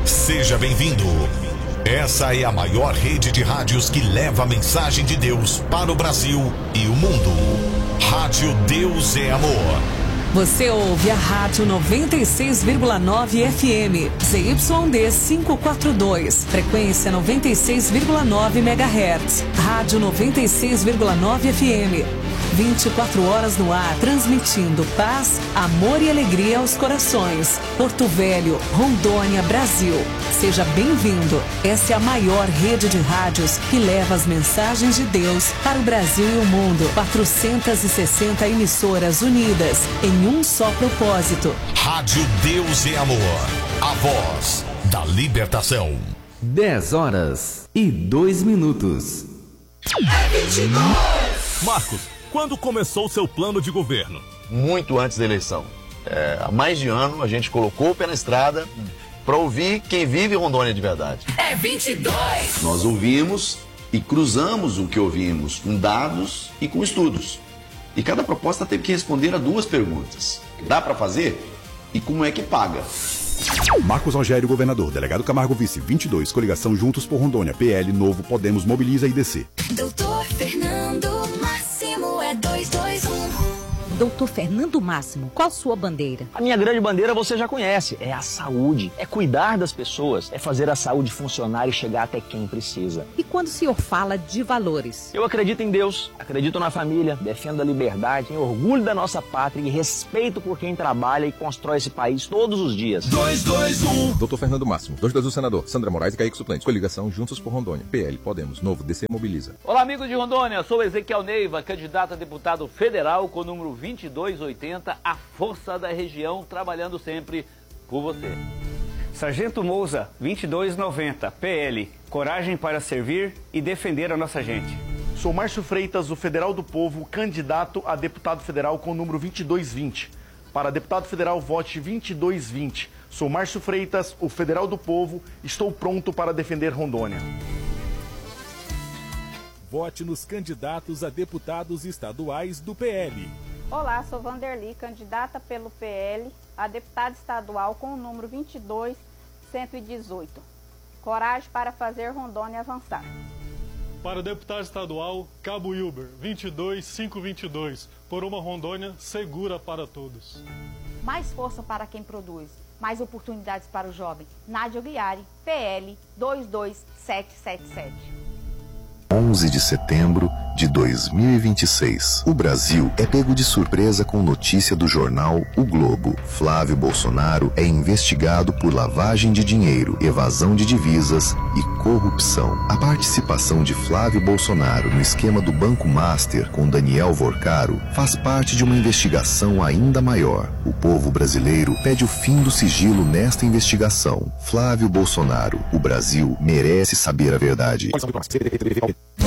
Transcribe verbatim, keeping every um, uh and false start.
Seja bem-vindo. Essa é a maior rede de rádios que leva a mensagem de Deus para o Brasil e o mundo. Rádio Deus é Amor. Você ouve a Rádio noventa e seis vírgula nove F M, Z Y D quinhentos e quarenta e dois, frequência noventa e seis vírgula nove megahertz. Rádio noventa e seis vírgula nove F M. vinte e quatro horas no ar, transmitindo paz, amor e alegria aos corações. Porto Velho, Rondônia, Brasil. Seja bem-vindo. Essa é a maior rede de rádios que leva as mensagens de Deus para o Brasil e o mundo. quatrocentas e sessenta emissoras unidas em um só propósito. Rádio Deus é Amor. A voz da libertação. dez horas e dois minutos. É vinte e dois. Marcos, quando começou o seu plano de governo? Muito antes da eleição. É, há mais de ano a gente colocou o pé na estrada para ouvir quem vive Rondônia de verdade. É vinte e dois. Nós ouvimos e cruzamos o que ouvimos com dados e com estudos. E cada proposta teve que responder a duas perguntas. Dá para fazer? E como é que paga? Marcos Rogério, governador. Delegado Camargo, vice. vinte e dois. Coligação Juntos por Rondônia. P L, Novo, Podemos, Mobiliza e D C. Doutor Fernando Máximo é dois dois um. Doutor Fernando Máximo, qual sua bandeira? A minha grande bandeira você já conhece, é a saúde. É cuidar das pessoas, é fazer a saúde funcionar e chegar até quem precisa. E quando o senhor fala de valores? Eu acredito em Deus, acredito na família, defendo a liberdade, tenho orgulho da nossa pátria e respeito por quem trabalha e constrói esse país todos os dias. dois dois um. Doutor Fernando Máximo, dois dois um senador, Sandra Moraes e Kaique Suplente. Coligação Juntos por Rondônia. P L, Podemos, Novo, D C, Mobiliza. Olá, amigos de Rondônia, sou Ezequiel Neiva, candidato a deputado federal com o número vinte e dois oitenta, a força da região, trabalhando sempre por você. Sargento Mouza, vinte e dois noventa, P L, coragem para servir e defender a nossa gente. Sou Márcio Freitas, o Federal do Povo, candidato a deputado federal com o número vinte e dois vinte. Para deputado federal, vote vinte e dois vinte. Sou Márcio Freitas, o Federal do Povo, estou pronto para defender Rondônia. Vote nos candidatos a deputados estaduais do P L. Olá, sou Vanderly, candidata pelo P L a deputada estadual com o número vinte e dois cento e dezoito. Coragem para fazer Rondônia avançar. Para deputado estadual, Cabo Wilber, vinte e dois quinhentos e vinte e dois, por uma Rondônia segura para todos. Mais força para quem produz, mais oportunidades para o jovem. Nádia Guiari, P L dois dois sete sete sete. onze de setembro de dois mil e vinte e seis. O Brasil é pego de surpresa com notícia do jornal O Globo. Flávio Bolsonaro é investigado por lavagem de dinheiro, evasão de divisas e corrupção. A participação de Flávio Bolsonaro no esquema do Banco Master com Daniel Vorcaro faz parte de uma investigação ainda maior. O povo brasileiro pede o fim do sigilo nesta investigação. Flávio Bolsonaro, o Brasil merece saber a verdade.